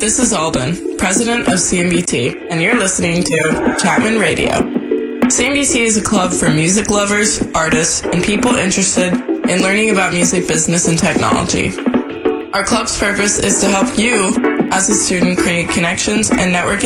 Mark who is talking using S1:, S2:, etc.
S1: This is Alden, president of CMBT, and you're listening to Chapman Radio. CMBT is a club for music lovers, artists, and people interested in learning about music business and technology. Our club's purpose is to help you, as a student, create connections and network